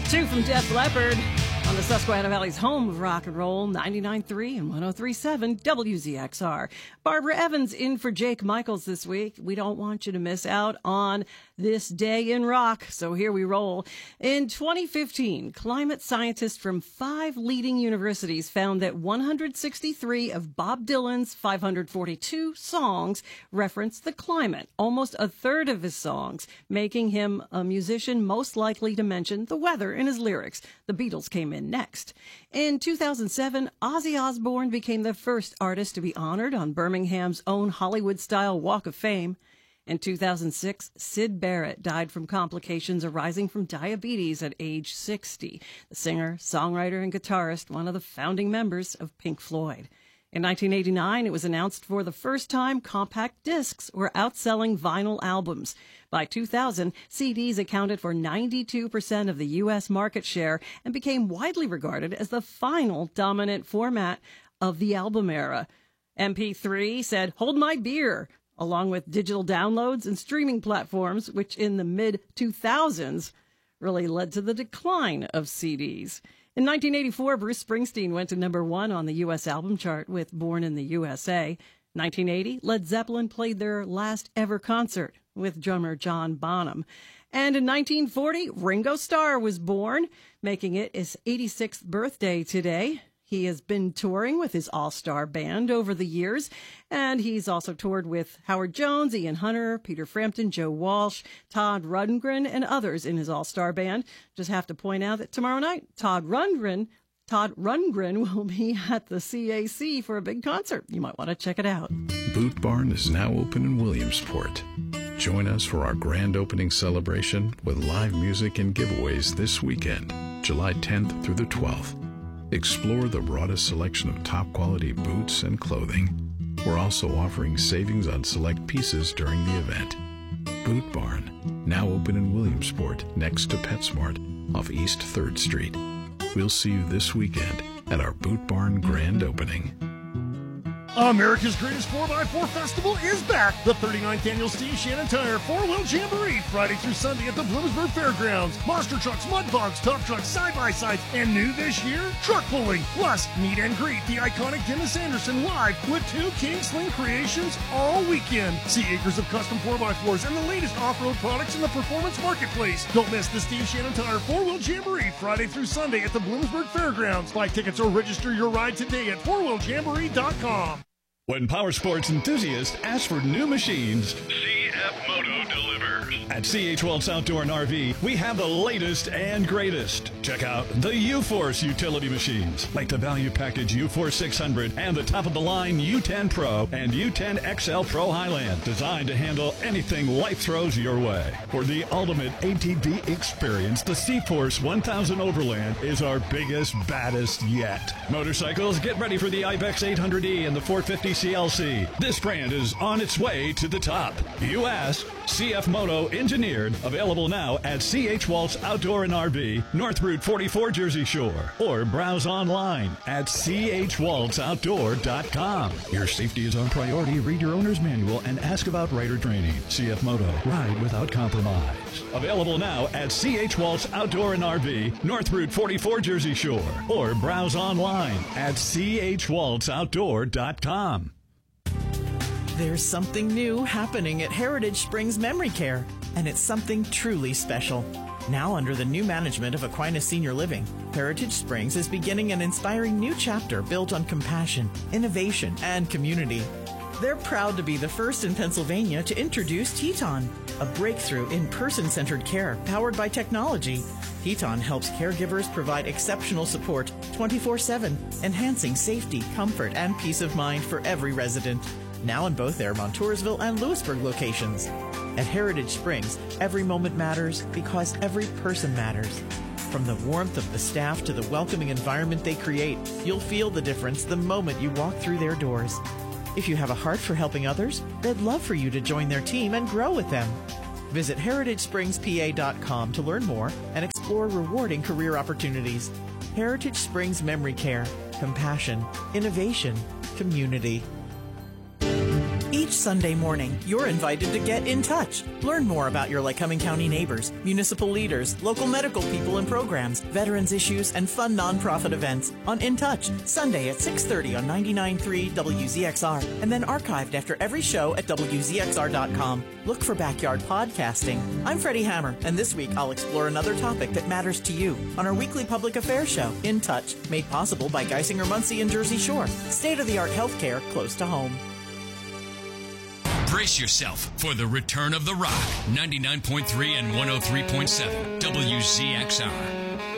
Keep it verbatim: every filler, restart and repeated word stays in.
Two from Def Leppard on the Susquehanna Valley's home of rock and roll, ninety-nine point three and one oh three point seven W Z X R. Barbara Evans in for Jake Michaels this week. We don't want you to miss out on this day in rock, so here we roll. In twenty fifteen, climate scientists from five leading universities found that one hundred sixty-three of Bob Dylan's five hundred forty-two songs reference the climate, almost a third of his songs, making him a musician most likely to mention the weather in his lyrics. The Beatles came in next. In two thousand seven, Ozzy Osbourne became the first artist to be honored on Birmingham's own Hollywood-style Walk of Fame. In two thousand six, Syd Barrett died from complications arising from diabetes at age sixty. The singer, songwriter, and guitarist, one of the founding members of Pink Floyd. In nineteen eighty-nine, it was announced for the first time compact discs were outselling vinyl albums. By two thousand, C Ds accounted for ninety-two percent of the U S market share and became widely regarded as the final dominant format of the album era. M P three said, "Hold my beer," along with digital downloads and streaming platforms, which in the mid two thousands really led to the decline of C Ds. In nineteen eighty-four, Bruce Springsteen went to number one on the U S album chart with Born in the U S A. nineteen eighty, Led Zeppelin played their last ever concert with drummer John Bonham. And in nineteen forty, Ringo Starr was born, making it his eighty-sixth birthday today. He has been touring with his all-star band over the years, and he's also toured with Howard Jones, Ian Hunter, Peter Frampton, Joe Walsh, Todd Rundgren, and others in his all-star band. Just have to point out that tomorrow night, Todd Rundgren, Todd Rundgren will be at the C A C for a big concert. You might want to check it out. Boot Barn is now open in Williamsport. Join us for our grand opening celebration with live music and giveaways this weekend, July tenth through the twelfth. Explore the broadest selection of top-quality boots and clothing. We're also offering savings on select pieces during the event. Boot Barn, now open in Williamsport next to PetSmart off East third Street. We'll see you this weekend at our Boot Barn grand opening. America's Greatest four by four Festival is back. The thirty-ninth Annual Steve Shannon Tire four-wheel jamboree, Friday through Sunday at the Bloomsburg Fairgrounds. Monster trucks, mud bogs, tough trucks, side-by-sides, and new this year, truck pulling. Plus, meet and greet the iconic Dennis Anderson live with two King Sling creations all weekend. See acres of custom four by fours and the latest off-road products in the performance marketplace. Don't miss the Steve Shannon Tire four-wheel jamboree, Friday through Sunday at the Bloomsburg Fairgrounds. Buy tickets or register your ride today at four wheel jamboree dot com. When power sports enthusiasts ask for new machines, C F Moto delivers. At C H Waltz Outdoor and R V, we have the latest and greatest. Check out the U-Force utility machines, like the value package U Force six hundred and the top-of-the-line U ten Pro and U ten X L Pro Highland, designed to handle anything life throws your way. For the ultimate A T V experience, the C-Force one thousand Overland is our biggest, baddest yet. Motorcycles, get ready for the Ibex eight hundred E and the four fifty C L C. This brand is on its way to the top. You ask, C F Moto engineered, available now at C H Waltz Outdoor and R V, North Route forty-four, Jersey Shore, or browse online at C H waltz outdoor dot com. Your safety is our priority. Read your owner's manual and ask about rider training. C F Moto, ride without compromise. Available now at C H Waltz Outdoor and R V, North Route forty-four, Jersey Shore, or browse online at C H waltz outdoor dot com. There's something new happening at Heritage Springs Memory Care, and it's something truly special. Now under the new management of Aquinas Senior Living, Heritage Springs is beginning an inspiring new chapter built on compassion, innovation, and community. They're proud to be the first in Pennsylvania to introduce Teton, a breakthrough in person-centered care powered by technology. Teton helps caregivers provide exceptional support twenty-four seven, enhancing safety, comfort, and peace of mind for every resident. Now in both their Montoursville and Lewisburg locations. At Heritage Springs, every moment matters because every person matters. From the warmth of the staff to the welcoming environment they create, you'll feel the difference the moment you walk through their doors. If you have a heart for helping others, they'd love for you to join their team and grow with them. Visit heritage springs p a dot com to learn more and explore rewarding career opportunities. Heritage Springs Memory Care. Compassion, innovation, community. Each Sunday morning, you're invited to get in touch. Learn more about your Lycoming County neighbors, municipal leaders, local medical people and programs, veterans issues, and fun nonprofit events on In Touch, Sunday at six thirty on ninety-nine point three W Z X R, and then archived after every show at W Z X R dot com. Look for Backyard Podcasting. I'm Freddie Hammer, and this week I'll explore another topic that matters to you on our weekly public affairs show, In Touch, made possible by Geisinger Muncie and Jersey Shore. State-of-the-art healthcare close to home. Brace yourself for the return of the rock. ninety-nine point three and one oh three point seven W Z X R.